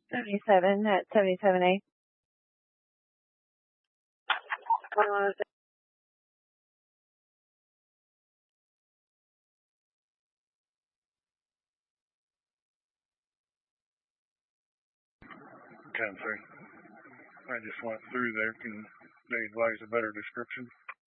77 at 77A. Okay, I'm sorry. I just went through there. Can they advise a better description?